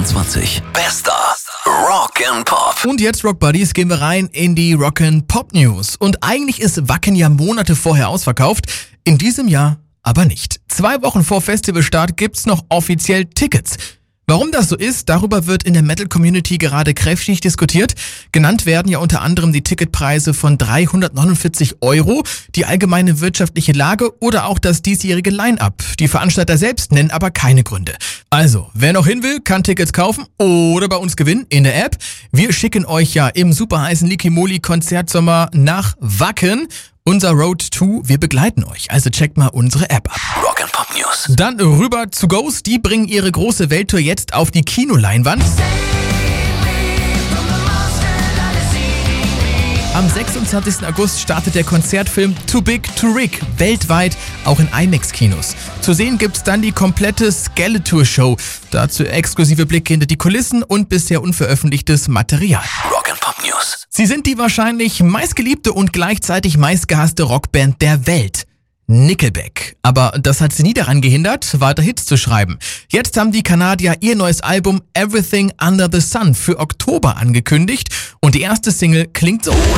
2023. Bester Rock'n'Pop. Und jetzt, Rock Buddies, gehen wir rein in die Rock'n'Pop News. Und eigentlich ist Wacken ja Monate vorher ausverkauft, in diesem Jahr aber nicht. 2 Wochen vor Festivalstart gibt's noch offiziell Tickets. Warum das so ist, darüber wird in der Metal-Community gerade kräftig diskutiert. Genannt werden ja unter anderem die Ticketpreise von 349 €, die allgemeine wirtschaftliche Lage oder auch das diesjährige Line-Up. Die Veranstalter selbst nennen aber keine Gründe. Also, wer noch hin will, kann Tickets kaufen oder bei uns gewinnen in der App. Wir schicken euch ja im super heißen Likimoli-Konzertsommer nach Wacken. Unser Road to, wir begleiten euch. Also checkt mal unsere App ab. Rock'n'Pop News. Dann rüber zu Ghost. Die bringen ihre große Welttour jetzt auf die Kinoleinwand. Am 26. August startet der Konzertfilm Too Big to Rig weltweit, auch in IMAX-Kinos. Zu sehen gibt's dann die komplette Skeletor-Show. Dazu exklusive Blicke hinter die Kulissen und bisher unveröffentlichtes Material. Rock'n'Pop News. Sie sind die wahrscheinlich meistgeliebte und gleichzeitig meistgehasste Rockband der Welt. Nickelback. Aber das hat sie nie daran gehindert, weiter Hits zu schreiben. Jetzt haben die Kanadier ihr neues Album Everything Under the Sun für Oktober angekündigt und die erste Single klingt so.